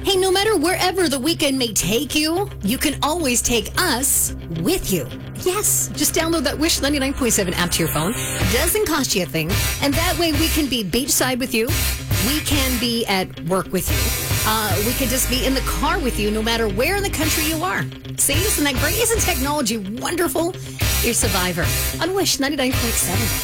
Hey, no matter wherever the weekend may take you, you can always take us with you. Yes, just download that Wish 99.7 app to your phone. Doesn't cost you a thing. And that way we can be beachside with you. We can be at work with you. We could just be in the car with you no matter where in the country you are. See, isn't that great? Isn't technology wonderful? Your Survivor on Wish 99.7.